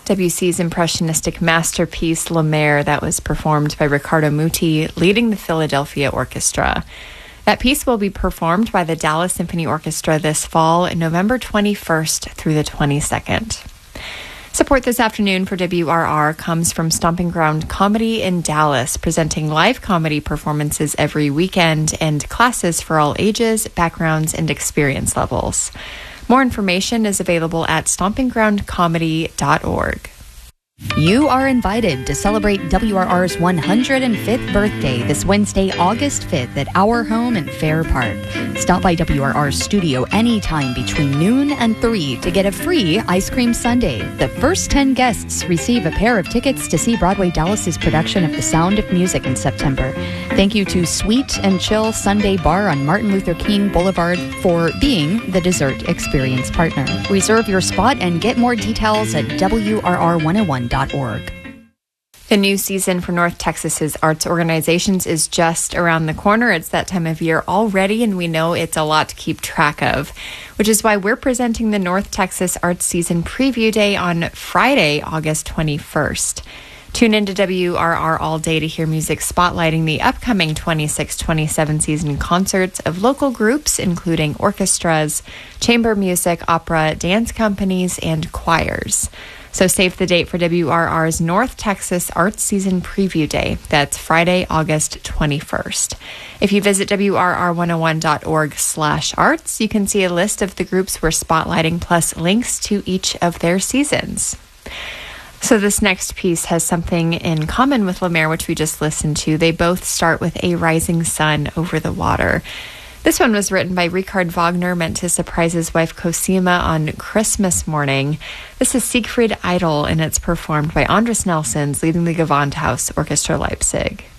Debussy's impressionistic masterpiece, La Mer, that was performed by Riccardo Muti, leading the Philadelphia Orchestra. That piece will be performed by the Dallas Symphony Orchestra this fall, November 21st through the 22nd. Support this afternoon for WRR comes from Stomping Ground Comedy in Dallas, presenting live comedy performances every weekend and classes for all ages, backgrounds, and experience levels. More information is available at stompinggroundcomedy.org. You are invited to celebrate WRR's 105th birthday this Wednesday, August 5th at our home in Fair Park. Stop by WRR's studio anytime between noon and 3 to get a free ice cream sundae. The first 10 guests receive a pair of tickets to see Broadway Dallas's production of The Sound of Music in September. Thank you to Sweet and Chill Sunday Bar on Martin Luther King Boulevard for being the dessert experience partner. Reserve your spot and get more details at WRR101.org. The new season for North Texas's arts organizations is just around the corner. It's that time of year already, and we know it's a lot to keep track of, which is why we're presenting the North Texas Arts Season Preview Day on Friday, August 21st. Tune into WRR all day to hear music spotlighting the upcoming 26-27 season concerts of local groups, including orchestras, chamber music, opera, dance companies, and choirs. So save the date for WRR's North Texas Arts Season Preview Day. That's Friday, August 21st. If you visit WRR101.org/arts, you can see a list of the groups we're spotlighting, plus links to each of their seasons. So this next piece has something in common with La Mer, which we just listened to. They both start with a rising sun over the water. This one was written by Richard Wagner, meant to surprise his wife Cosima on Christmas morning. This is Siegfried Idle, and it's performed by Andres Nelsons, leading the Gewandhaus Orchestra Leipzig.